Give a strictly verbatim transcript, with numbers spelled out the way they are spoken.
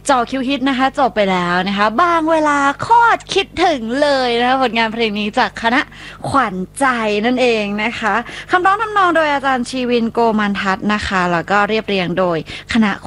จอคิวฮิตนะคะจบไปแล้วนะคะบางเวลาโคตรคิดถึงเลยนะคะผลงานเพลงนี้จากคณะขวัญใจนั่นเองนะคะคำร้องทำนองโดยอาจารย์ชีวินโกมันทัศน์นะคะแล้วก็เรียบเรียงโดยคณะ